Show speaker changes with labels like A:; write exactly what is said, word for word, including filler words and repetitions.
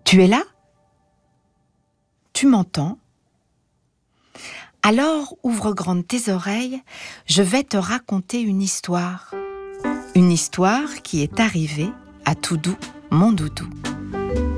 A: Tu es là? Tu m'entends? Alors ouvre grandes tes oreilles, je vais te raconter une histoire. Une histoire qui est arrivée à Toudou, mon doudou.